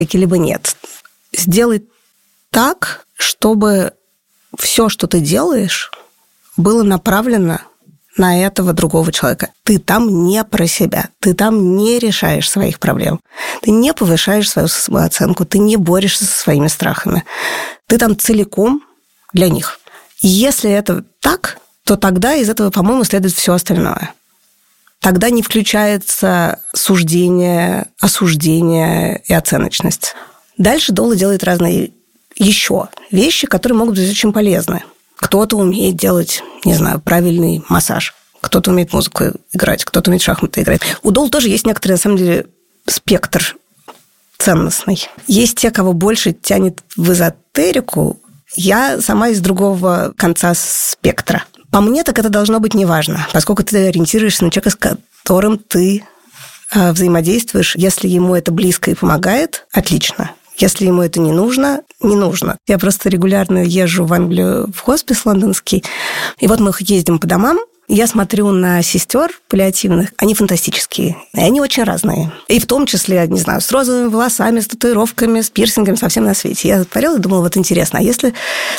либо нет. Сделай так, чтобы все, что ты делаешь, было направлено на этого другого человека. Ты там не про себя, ты там не решаешь своих проблем, ты не повышаешь свою самооценку, ты не борешься со своими страхами. Ты там целиком для них. И если это так, то тогда из этого, по-моему, следует все остальное. Тогда не включается суждение, осуждение и оценочность. Дальше Дола делает разные еще вещи, которые могут быть очень полезны. Кто-то умеет делать, не знаю, правильный массаж, кто-то умеет музыку играть, кто-то умеет в шахматы играть. У Дол тоже есть некоторый, на самом деле, спектр ценностный. Есть те, кого больше тянет в эзотерику. Я сама из другого конца спектра. По мне, так это должно быть неважно, поскольку ты ориентируешься на человека, с которым ты взаимодействуешь. Если ему это близко и помогает, отлично. Если ему это не нужно, не нужно. Я просто регулярно езжу в Англию в хоспис лондонский, и вот мы ездим по домам, я смотрю на сестер паллиативных, они фантастические, и они очень разные. И в том числе, не знаю, с розовыми волосами, с татуировками, с пирсингами, совсем на свете. Я смотрела и думала, вот интересно, а если...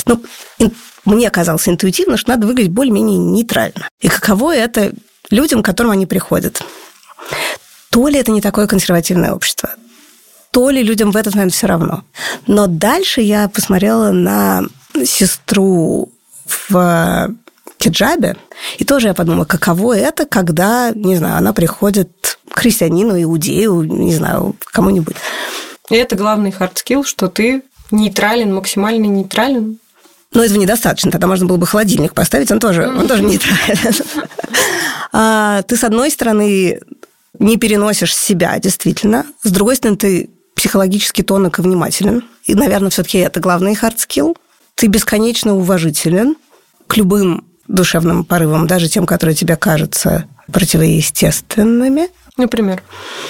Мне казалось интуитивно, что надо выглядеть более-менее нейтрально. И каково это людям, к которым они приходят? То ли это не такое консервативное общество, то ли людям в этот момент все равно. Но дальше я посмотрела на сестру в хиджабе, и тоже я подумала, каково это, когда, не знаю, она приходит к христианину, иудею, не знаю, кому-нибудь. И это главный hard skill, что ты нейтрален, максимально нейтрален. Но этого недостаточно, тогда можно было бы холодильник поставить, он тоже нейтрален. Ты, с одной стороны, не переносишь себя, действительно. С другой стороны, ты психологически тонок и внимателен. И, наверное, все-таки это главный hard skill. Ты бесконечно уважителен к любым душевным порывам, даже тем, которые тебе кажутся противоестественными. Например?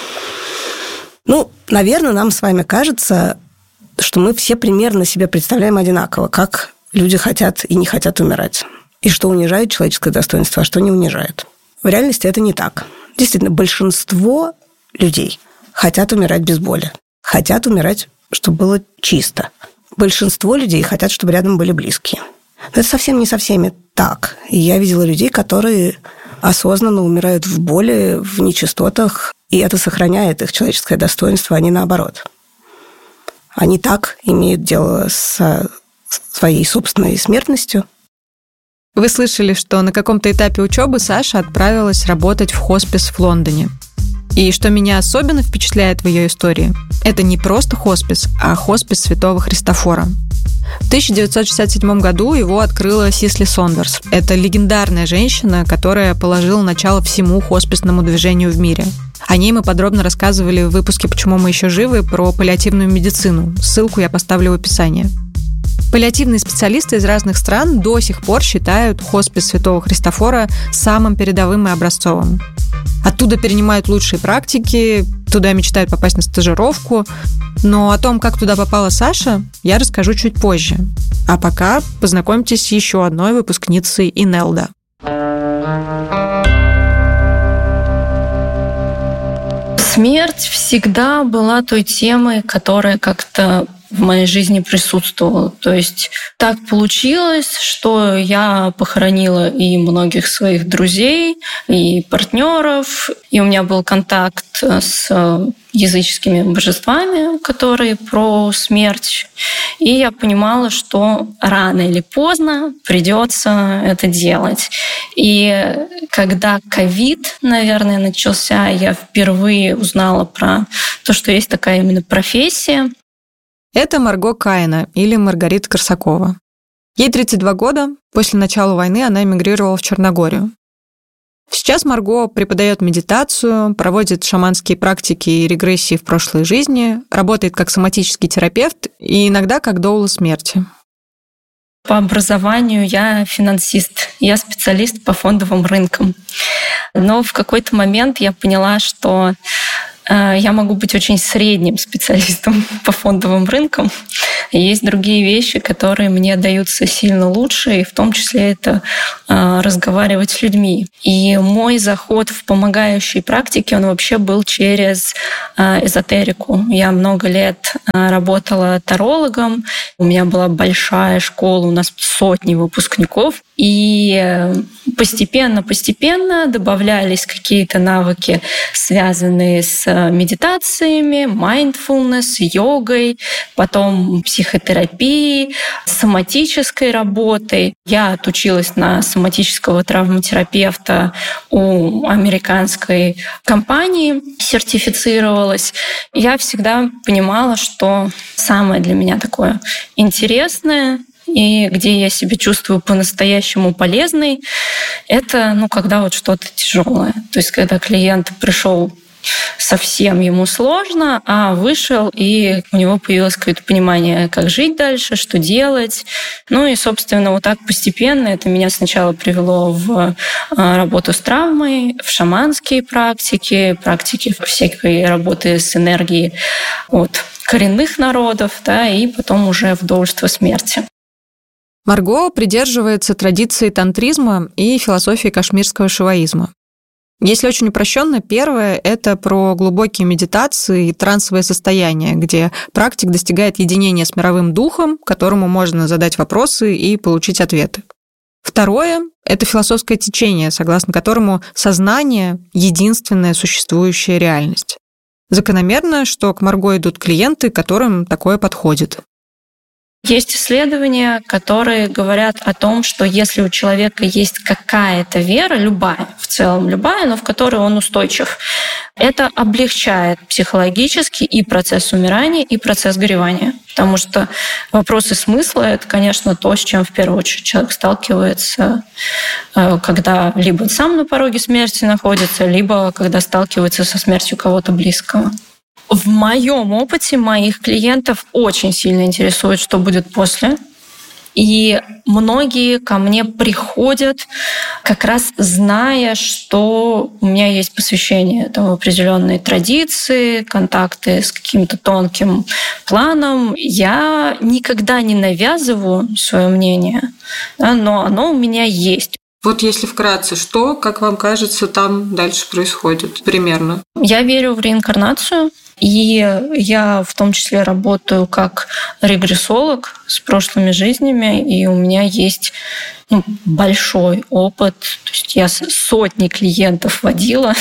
Наверное, нам с вами кажется, что мы все примерно себе представляем одинаково, как люди хотят и не хотят умирать. И что унижает человеческое достоинство, а что не унижает. В реальности это не так. Действительно, большинство людей хотят умирать без боли. Хотят умирать, чтобы было чисто. Большинство людей хотят, чтобы рядом были близкие. Но это совсем не со всеми так. И я видела людей, которые осознанно умирают в боли, в нечистотах, и это сохраняет их человеческое достоинство, а не наоборот. Они так имеют дело со своей собственной смертностью. Вы слышали, что на каком-то этапе учебы Саша отправилась работать в хоспис в Лондоне. И что меня особенно впечатляет в ее истории, это не просто хоспис, а хоспис Святого Христофора. В 1967 году его открыла Сисли Сондерс. Это легендарная женщина, которая положила начало всему хосписному движению в мире. О ней мы подробно рассказывали в выпуске «Почему мы еще живы» про паллиативную медицину. Ссылку я поставлю в описании. Паллиативные специалисты из разных стран до сих пор считают хоспис Святого Христофора самым передовым и образцовым. Оттуда перенимают лучшие практики, туда мечтают попасть на стажировку. Но о том, как туда попала Саша, я расскажу чуть позже. А пока познакомьтесь с еще одной выпускницей Инелда. Смерть всегда была той темой, которая как-то в моей жизни присутствовала. То есть так получилось, что я похоронила и многих своих друзей, и партнеров, и у меня был контакт с языческими божествами, которые про смерть. И я понимала, что рано или поздно придется это делать. И когда ковид, наверное, начался, я впервые узнала про то, что есть такая именно профессия. Это Марго Каина, или Маргарита Корсакова. Ей 32 года, после начала войны она эмигрировала в Черногорию. Сейчас Марго преподает медитацию, проводит шаманские практики и регрессии в прошлой жизни, работает как соматический терапевт и иногда как доула смерти. По образованию я финансист, я специалист по фондовым рынкам. Но в какой-то момент я поняла, что я могу быть очень средним специалистом по фондовым рынкам. Есть другие вещи, которые мне даются сильно лучше, и в том числе это разговаривать с людьми. И мой заход в помогающие практики, он вообще был через эзотерику. Я много лет работала тарологом, у меня была большая школа, у нас сотни выпускников, и постепенно добавлялись какие-то навыки, связанные с медитациями, mindfulness, йогой, потом психотерапией, соматической работой. Я отучилась на соматического травматерапевта у американской компании, сертифицировалась. Я всегда понимала, что самое для меня такое интересное и где я себя чувствую по-настоящему полезной, это когда вот что-то тяжелое. То есть когда клиент пришел совсем ему сложно, а вышел, и у него появилось какое-то понимание, как жить дальше, что делать. И, собственно, вот так постепенно это меня сначала привело в работу с травмой, в шаманские практики всякой работы с энергией от коренных народов, и потом уже в доульство смерти. Марго придерживается традиции тантризма и философии кашмирского шиваизма. Если очень упрощенно, первое – это про глубокие медитации и трансовое состояние, где практик достигает единения с мировым духом, которому можно задать вопросы и получить ответы. Второе – это философское течение, согласно которому сознание – единственная существующая реальность. Закономерно, что к Марго идут клиенты, которым такое подходит. Есть исследования, которые говорят о том, что если у человека есть какая-то вера, любая, в целом любая, но в которой он устойчив, это облегчает психологически и процесс умирания, и процесс горевания. Потому что вопросы смысла — это, конечно, то, с чем в первую очередь человек сталкивается, когда либо сам на пороге смерти находится, либо когда сталкивается со смертью кого-то близкого. В моем опыте моих клиентов очень сильно интересует, что будет после. И многие ко мне приходят, как раз зная, что у меня есть посвящение в определенные традиции, контакты с каким-то тонким планом. Я никогда не навязываю свое мнение, но оно у меня есть. Вот если вкратце, что, как вам кажется, там дальше происходит примерно? Я верю в реинкарнацию. И я в том числе работаю как регрессолог с прошлыми жизнями, и у меня есть большой опыт. То есть я сотни клиентов водила,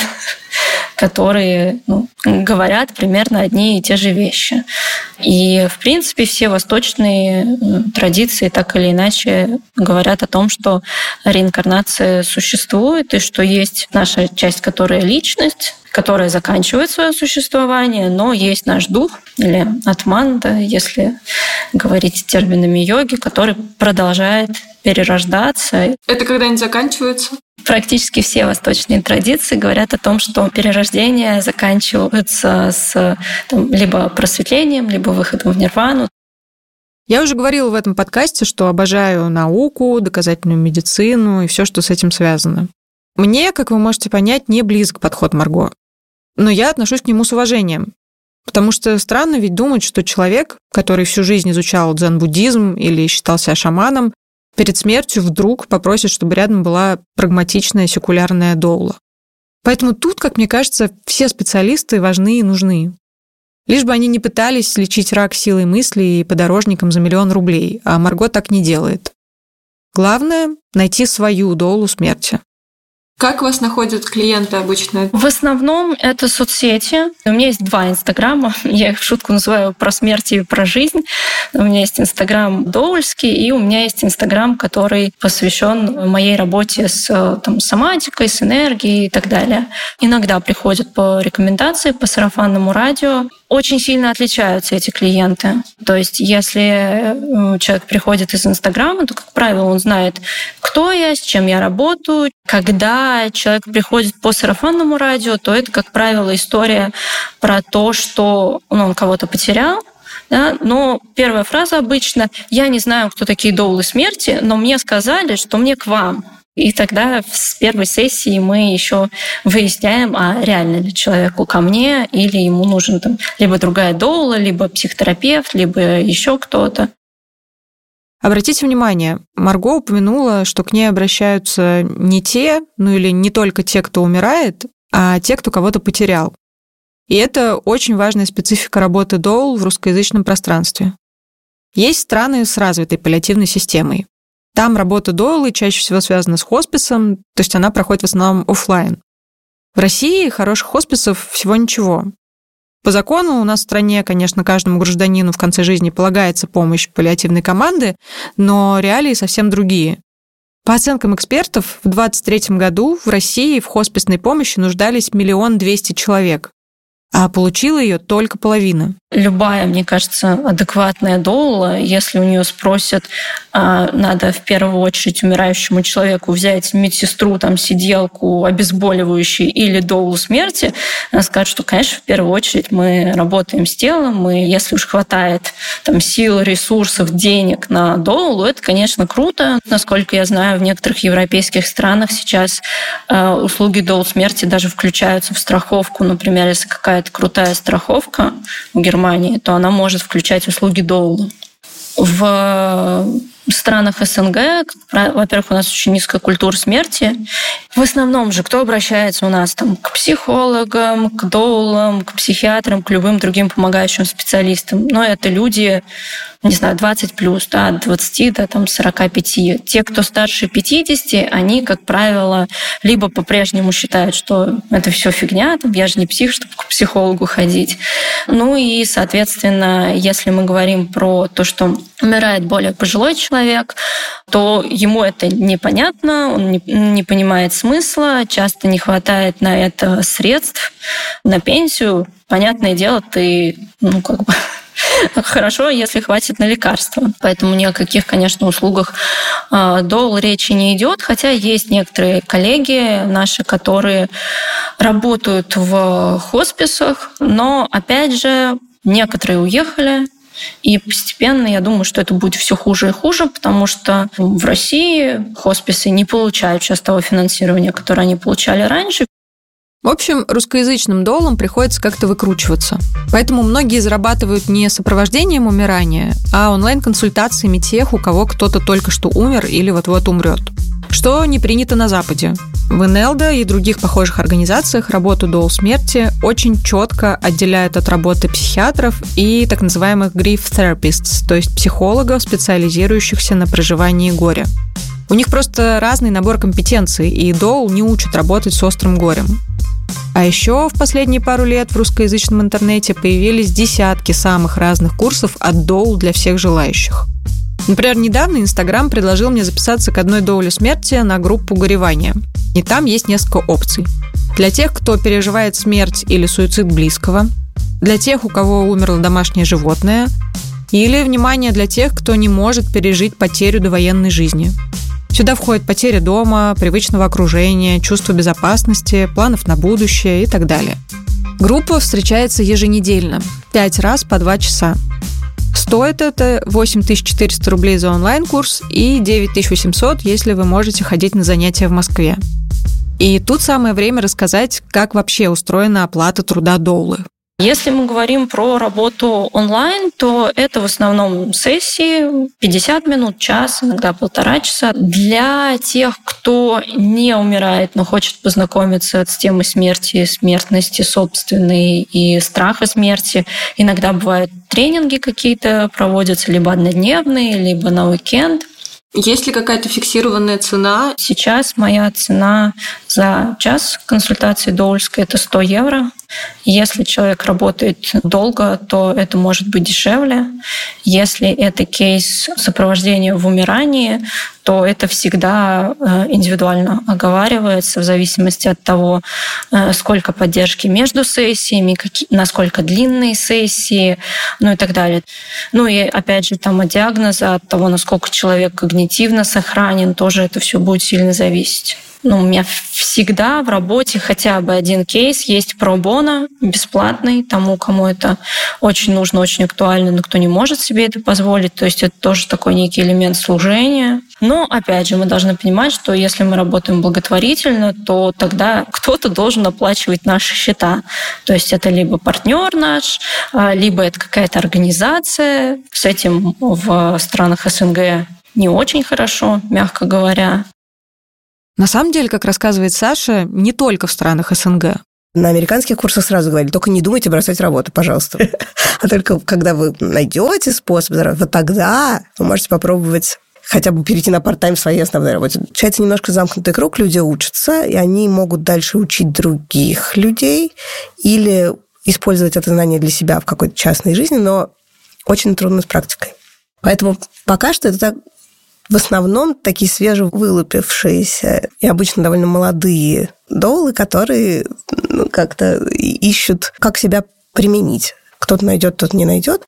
которые говорят примерно одни и те же вещи. И, в принципе, все восточные традиции так или иначе говорят о том, что реинкарнация существует, и что есть наша часть, которая личность, которая заканчивает свое существование, но есть наш дух, или атман, если говорить терминами йоги, который продолжает перерождаться. Это когда-нибудь заканчивается? Практически все восточные традиции говорят о том, что перерождение заканчивается с либо просветлением, либо выходом в нирвану. Я уже говорила в этом подкасте, что обожаю науку, доказательную медицину и все, что с этим связано. Мне, как вы можете понять, не близок подход Марго. Но я отношусь к нему с уважением. Потому что странно ведь думать, что человек, который всю жизнь изучал дзен-буддизм или считался шаманом, перед смертью вдруг попросит, чтобы рядом была прагматичная секулярная доула. Поэтому тут, как мне кажется, все специалисты важны и нужны. Лишь бы они не пытались лечить рак силой мысли и подорожником за 1 000 000 рублей, а Марго так не делает. Главное – найти свою доулу смерти. Как вас находят клиенты обычно? В основном это соцсети. У меня есть 2 инстаграма. Я их в шутку называю про смерть и про жизнь. У меня есть инстаграм доульский, и у меня есть инстаграм, который посвящен моей работе с соматикой, с энергией и так далее. Иногда приходят по рекомендации, по сарафанному радио. Очень сильно отличаются эти клиенты. То есть если человек приходит из Инстаграма, то, как правило, он знает, кто я, с чем я работаю. Когда человек приходит по сарафанному радио, то это, как правило, история про то, что он кого-то потерял. Да? Но первая фраза обычно: «Я не знаю, кто такие доулы смерти, но мне сказали, что мне к вам». И тогда с первой сессии мы еще выясняем, а реально ли человеку ко мне, или ему нужен там либо другая доула, либо психотерапевт, либо еще кто-то. Обратите внимание, Марго упомянула, что к ней обращаются не те, или не только те, кто умирает, а те, кто кого-то потерял. И это очень важная специфика работы доул в русскоязычном пространстве. Есть страны с развитой паллиативной системой. Там работа доулы чаще всего связана с хосписом, то есть она проходит в основном офлайн. В России хороших хосписов всего ничего. По закону у нас в стране, конечно, каждому гражданину в конце жизни полагается помощь паллиативной команды, но реалии совсем другие. По оценкам экспертов, в 2023 году в России в хосписной помощи нуждались 1 200 000 человек, а получила ее только половина. Любая, мне кажется, адекватная доула, если у нее спросят, надо в первую очередь умирающему человеку взять медсестру, сиделку, обезболивающий или доулу смерти, она скажет, что, конечно, в первую очередь мы работаем с телом, мы, если уж хватает сил, ресурсов, денег на доулу, это, конечно, круто. Насколько я знаю, в некоторых европейских странах сейчас услуги доул смерти даже включаются в страховку. Например, если какая-то крутая страховка в Германии, то она может включать услуги доула. В странах СНГ, во-первых, у нас очень низкая культура смерти. В основном же кто обращается у нас к психологам, к доулам, к психиатрам, к любым другим помогающим специалистам. Но это люди, 20+, от 20 до 45. Те, кто старше 50, они, как правило, либо по-прежнему считают, что это все фигня, я же не псих, чтобы к психологу ходить. И, соответственно, если мы говорим про то, что умирает более пожилой человек, то ему это непонятно, он не понимает смысла, часто не хватает на это средств, на пенсию. Понятное дело, ты, хорошо, если хватит на лекарства. Поэтому ни о каких, конечно, услугах доул речи не идет, хотя есть некоторые коллеги наши, которые работают в хосписах, но, опять же, некоторые уехали, и постепенно, я думаю, что это будет все хуже и хуже, потому что в России хосписы не получают сейчас того финансирования, которое они получали раньше. В общем, русскоязычным доулам приходится как-то выкручиваться. Поэтому многие зарабатывают не сопровождением умирания, а онлайн-консультациями тех, у кого кто-то только что умер или вот-вот умрет. Что не принято на Западе. В НЛД и других похожих организациях работу доул смерти очень четко отделяют от работы психиатров и так называемых grief therapists, то есть психологов, специализирующихся на проживании горя. У них просто разный набор компетенций, и доул не учат работать с острым горем. А еще в последние пару лет в русскоязычном интернете появились десятки самых разных курсов от доул для всех желающих. Например, недавно Инстаграм предложил мне записаться к одной доуле смерти на группу горевания. И там есть несколько опций. Для тех, кто переживает смерть или суицид близкого, для тех, у кого умерло домашнее животное, или, внимание, для тех, кто не может пережить потерю довоенной жизни. Сюда входит потеря дома, привычного окружения, чувство безопасности, планов на будущее и так далее. Группа встречается еженедельно, 5 раз по 2 часа. Стоит это 8400 рублей за онлайн-курс и 9800, если вы можете ходить на занятия в Москве. И тут самое время рассказать, как вообще устроена оплата труда доулы. Если мы говорим про работу онлайн, то это в основном сессии 50 минут, час, иногда 1,5 часа. Для тех, кто не умирает, но хочет познакомиться с темой смерти, смертности собственной и страха смерти, иногда бывают тренинги какие-то проводятся, либо однодневные, либо на уикенд. Есть ли какая-то фиксированная цена? Сейчас моя цена за час консультации доульской – это 100 евро. Если человек работает долго, то это может быть дешевле. Если это кейс сопровождения в умирании, то это всегда индивидуально оговаривается в зависимости от того, сколько поддержки между сессиями, насколько длинные сессии, и так далее. И опять же, от диагноза, от того, насколько человек когнитивно сохранен, тоже это все будет сильно зависеть. У меня всегда в работе хотя бы один кейс есть про-боно, бесплатный, тому, кому это очень нужно, очень актуально, но кто не может себе это позволить. То есть это тоже такой некий элемент служения. Но, опять же, мы должны понимать, что если мы работаем благотворительно, то тогда кто-то должен оплачивать наши счета. То есть это либо партнер наш, либо это какая-то организация. С этим в странах СНГ не очень хорошо, мягко говоря. На самом деле, как рассказывает Саша, не только в странах СНГ. На американских курсах сразу говорили, только не думайте бросать работу, пожалуйста. А только когда вы найдете способ, вот тогда вы можете попробовать хотя бы перейти на парт-тайм в своей основной работе. Получается немножко замкнутый круг, люди учатся, и они могут дальше учить других людей или использовать это знание для себя в какой-то частной жизни, но очень трудно с практикой. Поэтому пока что это в основном такие свежевылупившиеся и обычно довольно молодые доулы, которые как-то ищут, как себя применить. Кто-то найдет, кто-то не найдет.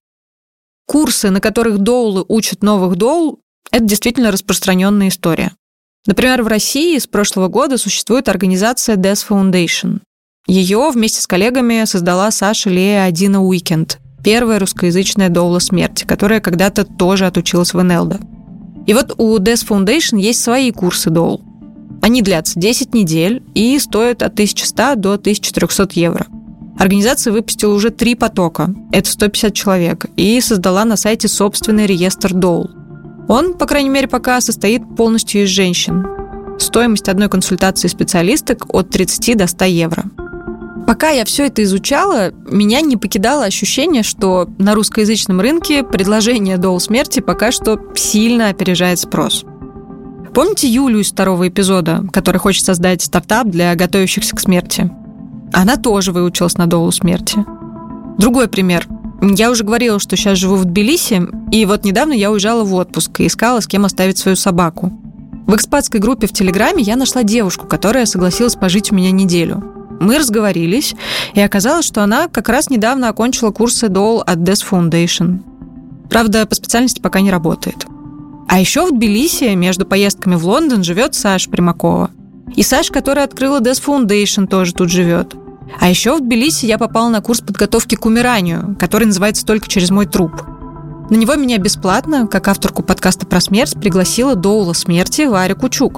Курсы, на которых доулы учат новых доул, это действительно распространенная история. Например, в России с прошлого года существует организация Death Foundation. Ее вместе с коллегами создала Саша Лея Адина Уикенд, первая русскоязычная доула смерти, которая когда-то тоже отучилась в НЛД. И вот у Death Foundation есть свои курсы доул. Они длятся 10 недель и стоят от 1100 до 1300 евро. Организация выпустила уже 3 потока, это 150 человек, и создала на сайте собственный реестр доул. Он, по крайней мере, пока состоит полностью из женщин. Стоимость одной консультации специалисток от 30 до 100 евро. Пока я все это изучала, меня не покидало ощущение, что на русскоязычном рынке предложение доул смерти пока что сильно опережает спрос. Помните Юлю из 2-го эпизода, который хочет создать стартап для готовящихся к смерти? Она тоже выучилась на доулу смерти. Другой пример. Я уже говорила, что сейчас живу в Тбилиси, и вот недавно я уезжала в отпуск и искала, с кем оставить свою собаку. В экспатской группе в Телеграме я нашла девушку, которая согласилась пожить у меня неделю. Мы разговорились, и оказалось, что она как раз недавно окончила курсы доул от Death Foundation. Правда, по специальности пока не работает. А еще в Тбилиси между поездками в Лондон живет Саша Примакова. И Саша, которая открыла Death Foundation, тоже тут живет. А еще в Тбилиси я попала на курс подготовки к умиранию, который называется «Только через мой труп». На него меня бесплатно, как авторку подкаста про смерть, пригласила доула смерти Варя Кучук.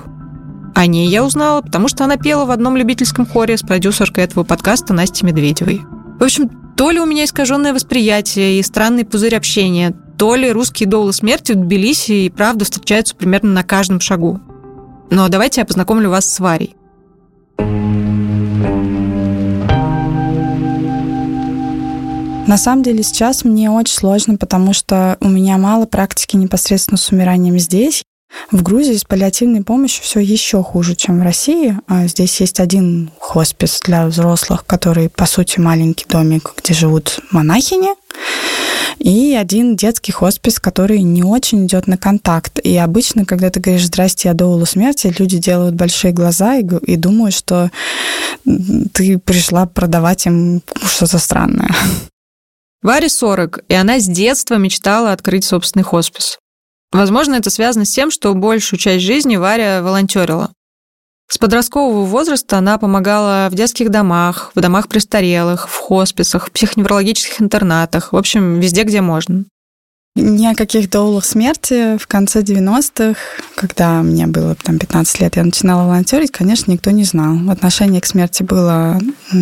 О ней я узнала, потому что она пела в одном любительском хоре с продюсеркой этого подкаста Настей Медведевой. В общем, то ли у меня искаженное восприятие и странный пузырь общения, то ли русские доулы смерти в Тбилиси и правда встречаются примерно на каждом шагу. Но давайте я познакомлю вас с Варей. На самом деле сейчас мне очень сложно, потому что у меня мало практики непосредственно с умиранием здесь. В Грузии с паллиативной помощью все еще хуже, чем в России. Здесь есть один хоспис для взрослых, который, по сути, маленький домик, где живут монахини, и один детский хоспис, который не очень идет на контакт. И обычно, когда ты говоришь «Здрасте, я доула смерти», люди делают большие глаза и думают, что ты пришла продавать им что-то странное. Варе 40, и она с детства мечтала открыть собственный хоспис. Возможно, это связано с тем, что большую часть жизни Варя волонтерила. С подросткового возраста она помогала в детских домах, в домах престарелых, в хосписах, в психоневрологических интернатах, в общем, везде, где можно. Ни о каких доулах смерти в конце 90-х, когда мне было 15 лет, я начинала волонтерить, конечно, никто не знал. Отношение к смерти было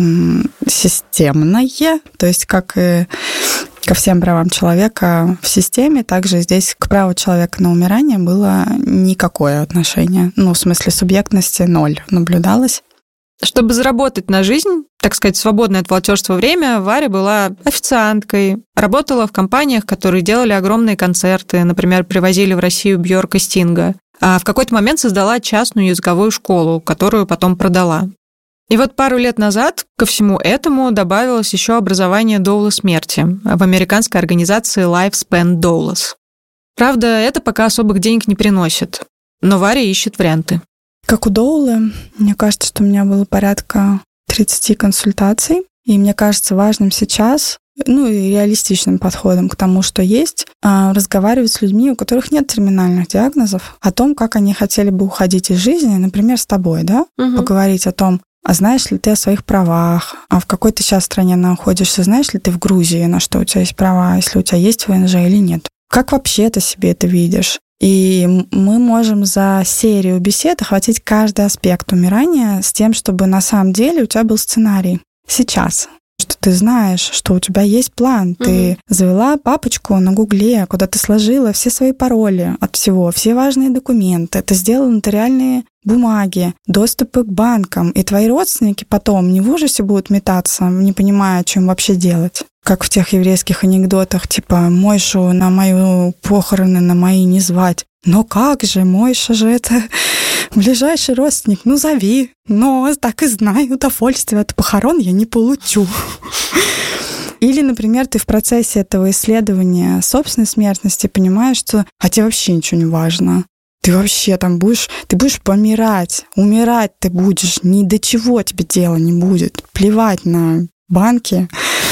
системное, то есть как и ко всем правам человека в системе, также здесь к праву человека на умирание было никакое отношение. В смысле субъектности 0 наблюдалось. Чтобы заработать на жизнь, так сказать, свободное от волонтерства время, Варя была официанткой, работала в компаниях, которые делали огромные концерты, например, привозили в Россию Бьорк и Стинга, а в какой-то момент создала частную языковую школу, которую потом продала. И вот пару лет назад ко всему этому добавилось еще образование доула смерти в американской организации Lifespan Doulas. Правда, это пока особых денег не приносит, но Варя ищет варианты. Как у доулы, мне кажется, что у меня было порядка 30 консультаций, и мне кажется важным сейчас, и реалистичным подходом к тому, что есть, разговаривать с людьми, у которых нет терминальных диагнозов, о том, как они хотели бы уходить из жизни, например, с тобой, да? Поговорить о том, а знаешь ли ты о своих правах, а в какой ты сейчас стране находишься, знаешь ли ты в Грузии, на что у тебя есть права, если у тебя есть ВНЖ или нет. Как вообще ты себе это видишь? И мы можем за серию бесед охватить каждый аспект умирания с тем, чтобы на самом деле у тебя был сценарий сейчас. Что ты знаешь, что у тебя есть план. Ты завела папочку на Гугле, куда ты сложила все свои пароли от всего, все важные документы. Ты сделала нотариальные бумаги, доступы к банкам. И твои родственники потом не в ужасе будут метаться, не понимая, что им вообще делать. Как в тех еврейских анекдотах, типа «Мойшу на мою похороны, на мои не звать». Но как же, Мойша же это ближайший родственник, ну зови. Но так и знаю, удовольствия от похорон я не получу. Или, например, ты в процессе этого исследования собственной смертности понимаешь, что тебе вообще ничего не важно. Ты вообще там будешь помирать. Умирать ты будешь. Ни до чего тебе дела не будет. Плевать на банки.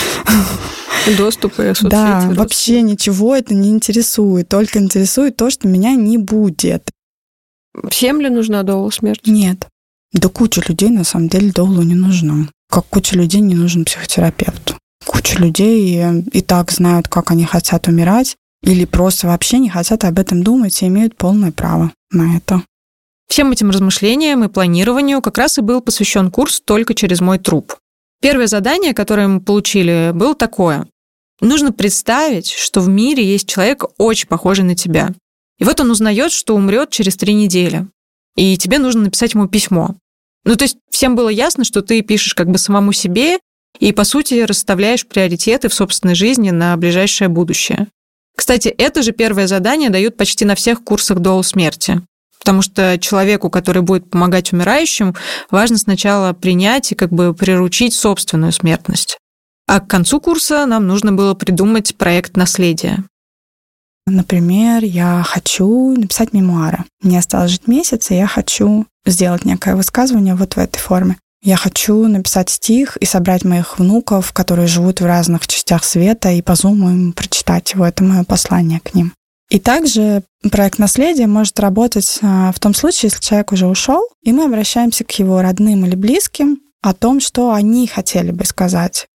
Доступы, соцсети. Да, вообще ничего это не интересует. Только интересует то, что меня не будет. Всем ли нужна доула смерти? Нет. Да куча людей, на самом деле, доула не нужна. Как куча людей не нужен психотерапевт. Куча людей и так знают, как они хотят умирать, или просто вообще не хотят об этом думать и имеют полное право на это. Всем этим размышлениям и планированию как раз и был посвящен курс «Только через мой труп». Первое задание, которое мы получили, было такое. Нужно представить, что в мире есть человек, очень похожий на тебя. И вот он узнает, что умрет через 3 недели. И тебе нужно написать ему письмо. То есть всем было ясно, что ты пишешь как бы самому себе и, по сути, расставляешь приоритеты в собственной жизни на ближайшее будущее. Кстати, это же первое задание дают почти на всех курсах доул смерти. Потому что человеку, который будет помогать умирающим, важно сначала принять и как бы приручить собственную смертность. А к концу курса нам нужно было придумать проект наследия. Например, я хочу написать мемуары. Мне осталось жить месяц, и я хочу сделать некое высказывание вот в этой форме. Я хочу написать стих и собрать моих внуков, которые живут в разных частях света, и по Zoom им прочитать его. Это мое послание к ним. И также проект наследия может работать в том случае, если человек уже ушел, и мы обращаемся к его родным или близким о том, что они хотели бы сказать.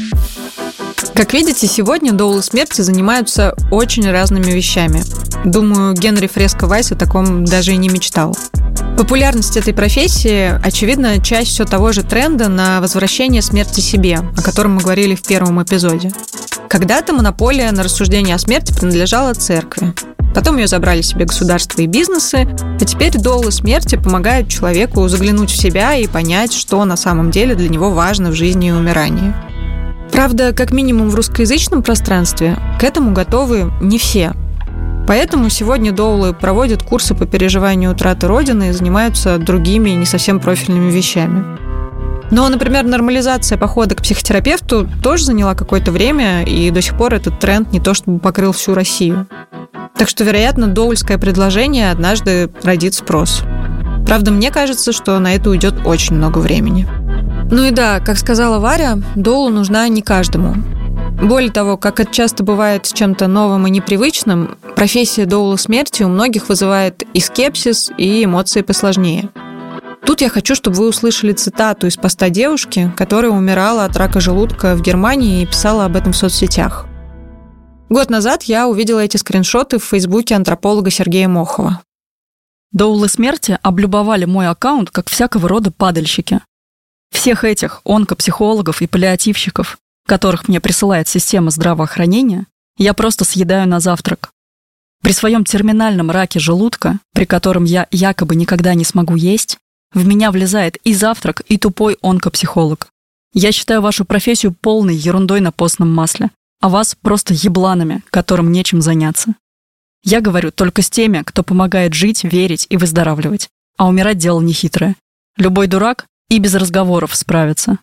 Как видите, сегодня доулы смерти занимаются очень разными вещами. Думаю, Генри Фреско Вайс о таком даже и не мечтал. Популярность этой профессии, очевидно, часть все того же тренда на возвращение смерти себе, о котором мы говорили в первом эпизоде. Когда-то монополия на рассуждение о смерти принадлежала церкви. Потом ее забрали себе государства и бизнесы, а теперь доулы смерти помогают человеку заглянуть в себя и понять, что на самом деле для него важно в жизни и умирании. Правда, как минимум в русскоязычном пространстве к этому готовы не все. Поэтому сегодня доулы проводят курсы по переживанию утраты Родины и занимаются другими не совсем профильными вещами. Но, например, нормализация похода к психотерапевту тоже заняла какое-то время, и до сих пор этот тренд не то чтобы покрыл всю Россию. Так что, вероятно, доульское предложение однажды родит спрос. Правда, мне кажется, что на это уйдет очень много времени. Ну и да, как сказала Варя, доула нужна не каждому. Более того, как это часто бывает с чем-то новым и непривычным, профессия доула смерти у многих вызывает и скепсис, и эмоции посложнее. Тут я хочу, чтобы вы услышали цитату из поста девушки, которая умирала от рака желудка в Германии и писала об этом в соцсетях. Год назад я увидела эти скриншоты в фейсбуке антрополога Сергея Мохова. Доулы смерти облюбовали мой аккаунт как всякого рода падальщики. Всех этих онкопсихологов и паллиативщиков, которых мне присылает система здравоохранения, я просто съедаю на завтрак. При своем терминальном раке желудка, при котором я якобы никогда не смогу есть, в меня влезает и завтрак, и тупой онкопсихолог. Я считаю вашу профессию полной ерундой на постном масле, а вас просто ебланами, которым нечем заняться. Я говорю только с теми, кто помогает жить, верить и выздоравливать. А умирать дело нехитрое. Любой дурак и без разговоров справится.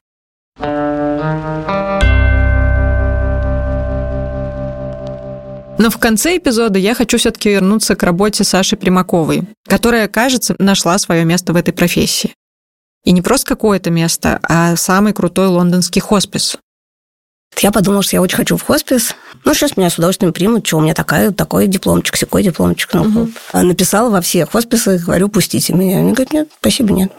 Но в конце эпизода я хочу все-таки вернуться к работе Саши Примаковой, которая, кажется, нашла свое место в этой профессии. И не просто какое-то место, а самый крутой лондонский хоспис. Я подумала, что я очень хочу в хоспис. Сейчас меня с удовольствием примут. Что у меня такой дипломчик, сякой дипломчик. Написала во всех хосписах, говорю, пустите меня. Они говорят, нет, спасибо, нет.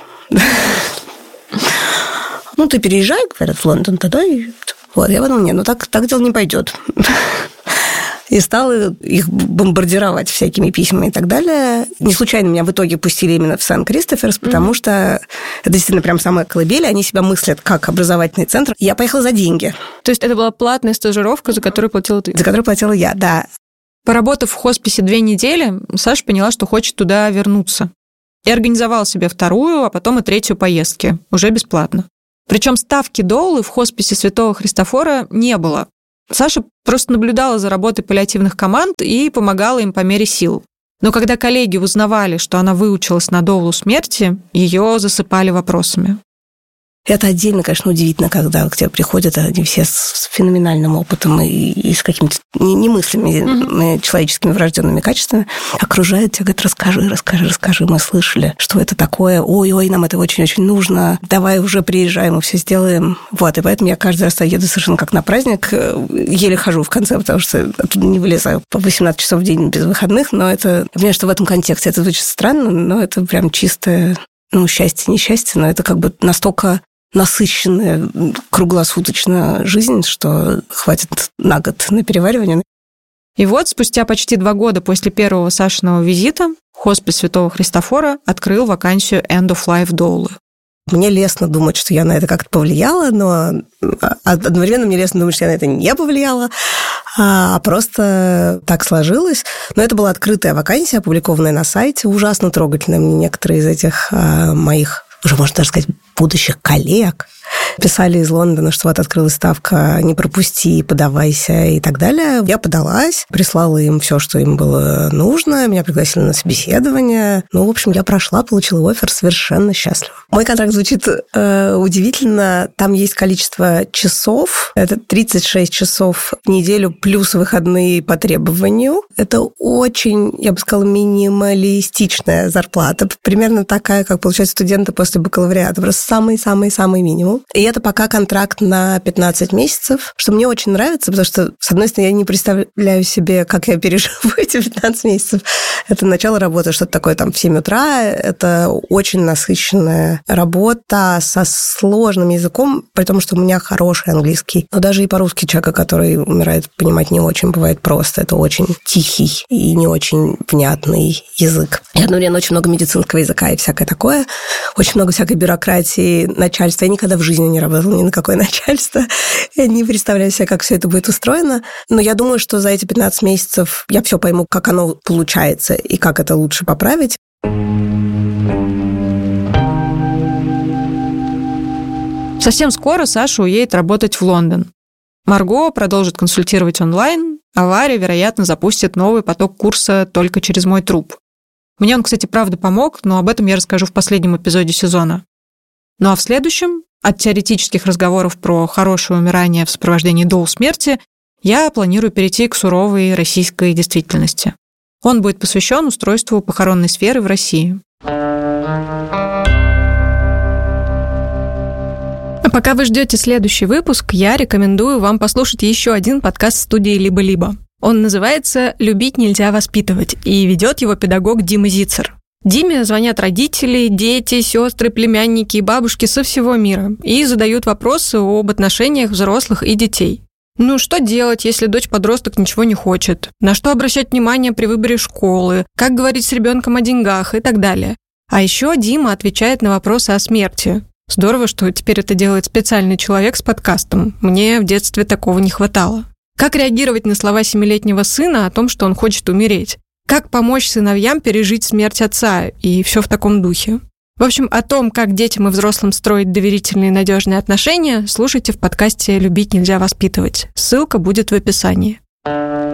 Ты переезжай, говорят, в Лондон тогда. И... Вот, я подумала, нет, так дело не пойдет. И стала их бомбардировать всякими письмами и так далее. Не случайно меня в итоге пустили именно в Сент-Кристоферс, потому что это действительно прям самая колыбель, они себя мыслят как образовательный центр. Я поехала за деньги. То есть это была платная стажировка, за которую платила ты? За которую платила я, да. Поработав в хосписе 2 недели, Саша поняла, что хочет туда вернуться. И организовала себе 2-ю, а потом и 3-ю поездки, уже бесплатно. Причем ставки доулы в хосписе Святого Христофора не было. Саша просто наблюдала за работой паллиативных команд и помогала им по мере сил. Но когда коллеги узнавали, что она выучилась на доулу смерти, ее засыпали вопросами. Это отдельно, конечно, удивительно, когда к тебе приходят они все с феноменальным опытом и с какими-то немыслимыми человеческими врожденными качествами, окружают тебя, говорят, расскажи, мы слышали, что это такое, ой, нам это очень-очень нужно, давай уже приезжай, мы все сделаем. Вот, и поэтому я каждый раз еду совершенно как на праздник, еле хожу в конце, потому что оттуда не вылезаю по 18 часов в день без выходных, но это, я понимаю, что в этом контексте это звучит странно, но это прям чистое, счастье, несчастье, но это как бы настолько насыщенная круглосуточно жизнь, что хватит на год на переваривание. И вот спустя почти 2 года после первого Сашиного визита хоспис Святого Христофора открыл вакансию End of Life доулы. Мне лестно думать, что я на это как-то повлияла, но одновременно мне лестно думать, что я на это не повлияла, а просто так сложилось. Но это была открытая вакансия, опубликованная на сайте, ужасно трогательная. Мне некоторые из этих моих, уже можно даже сказать, будущих коллег писали из Лондона, что вот открылась ставка, не пропусти, подавайся и так далее. Я подалась, прислала им все, что им было нужно, меня пригласили на собеседование. В общем, я прошла, получила оффер, совершенно счастлива. Мой контракт звучит удивительно. Там есть количество часов. Это 36 часов в неделю плюс выходные по требованию. Это очень, я бы сказала, минималистичная зарплата. Примерно такая, как получают студенты после бакалавриата. Просто самый-самый-самый минимум. И это пока контракт на 15 месяцев, что мне очень нравится, потому что, с одной стороны, я не представляю себе, как я переживу эти 15 месяцев. Это начало работы, что-то такое там в 7 утра. Это очень насыщенная работа со сложным языком, при том, что у меня хороший английский. Но даже и по-русски человека, который умирает, понимать не очень бывает просто. Это очень тихий и не очень внятный язык. И одновременно очень много медицинского языка и всякое такое. Очень много всякой бюрократии, начальства. Я никогда в жизни не работала ни на какое начальство. Я не представляю себе, как все это будет устроено. Но я думаю, что за эти 15 месяцев я все пойму, как оно получается и как это лучше поправить. Совсем скоро Саша уедет работать в Лондон. Марго продолжит консультировать онлайн, а Варя, вероятно, запустит новый поток курса «Только через мой труп». Мне он, кстати, правда помог, но об этом я расскажу в последнем эпизоде сезона. Ну а в следующем, от теоретических разговоров про хорошее умирание в сопровождении доул смерти, я планирую перейти к суровой российской действительности. Он будет посвящен устройству похоронной сферы в России. А пока вы ждете следующий выпуск, я рекомендую вам послушать еще один подкаст студии «Либо-либо». Он называется «Любить нельзя воспитывать», и ведет его педагог Дима Зицер. Диме звонят родители, дети, сестры, племянники и бабушки со всего мира и задают вопросы об отношениях взрослых и детей. Что делать, если дочь-подросток ничего не хочет? На что обращать внимание при выборе школы? Как говорить с ребенком о деньгах и так далее? А еще Дима отвечает на вопросы о смерти. Здорово, что теперь это делает специальный человек с подкастом. Мне в детстве такого не хватало. Как реагировать на слова 7-летнего сына о том, что он хочет умереть? Как помочь сыновьям пережить смерть отца? И все в таком духе. В общем, о том, как детям и взрослым строить доверительные и надежные отношения, слушайте в подкасте «Любить нельзя воспитывать». Ссылка будет в описании.